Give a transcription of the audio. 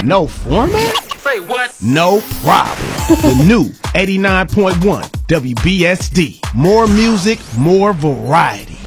No format? Say what? No problem. The new 89.1 WBSD. More music, more variety.